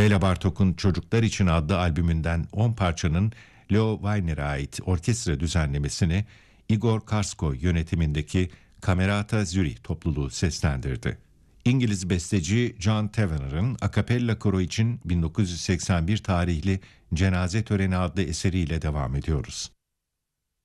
Bela Bartok'un Çocuklar İçin adlı albümünden 10 parçanın Leo Weiner'e ait orkestra düzenlemesini Igor Karsko yönetimindeki Camerata Zürich topluluğu seslendirdi. İngiliz besteci John Tavener'ın akapella koro için 1981 tarihli Cenaze Töreni adlı eseriyle devam ediyoruz.